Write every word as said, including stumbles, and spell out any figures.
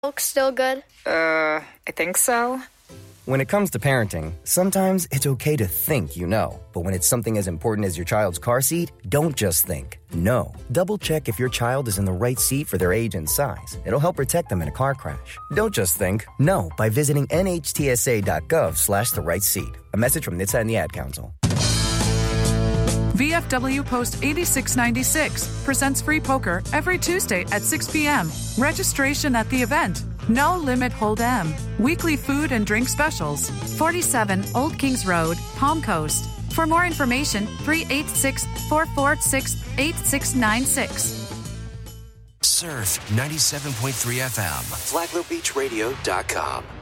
Milk still good? Uh, I think so. When it comes to parenting, sometimes it's okay to think you know. But when it's something as important as your child's car seat, don't just think. No. Double check if your child is in the right seat for their age and size. It'll help protect them in a car crash. Don't just think. No by visiting nhtsa.gov slash the right seat. A message from N H T S A and the Ad Council. V F W Post eighty-six ninety-six presents free poker every Tuesday at six p.m. Registration at the event. No limit hold'em. Weekly food and drink specials. forty-seven Old Kings Road, Palm Coast. For more information, three eight six, four four six, eight six nine six. Surf ninety-seven point three F M. Flagler Beach Radio dot com.